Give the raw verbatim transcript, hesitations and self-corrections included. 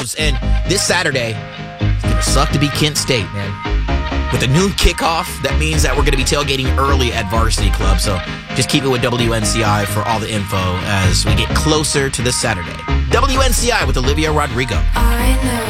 moves. And this Saturday, it's going to suck to be Kent State, man. With a noon kickoff, that means that we're going to be tailgating early at Varsity Club. So just keep it with W N C I for all the info as we get closer to this Saturday. W N C I with Olivia Rodrigo. I know